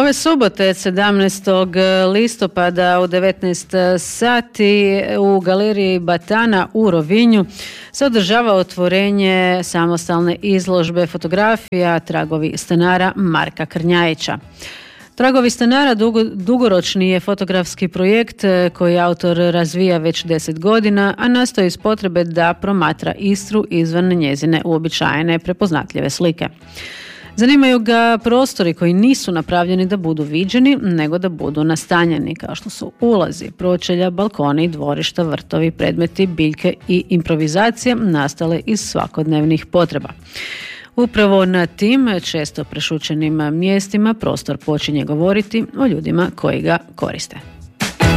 Ove subote 17. listopada u 19 sati u galeriji Batana u Rovinju se održava otvorenje samostalne izložbe fotografija Tragovi stanara Marka Krnjajića. Tragovi stanara dugoročni je fotografski projekt koji autor razvija već 10 godina, a nastoji iz potrebe da promatra Istru izvan njezine uobičajene prepoznatljive slike. Zanimaju ga prostori koji nisu napravljeni da budu viđeni, nego da budu nastanjeni, kao što su ulazi, pročelja, balkoni, dvorišta, vrtovi, predmeti, biljke i improvizacije nastale iz svakodnevnih potreba. Upravo na tim često prešućenim mjestima prostor počinje govoriti o ljudima koji ga koriste.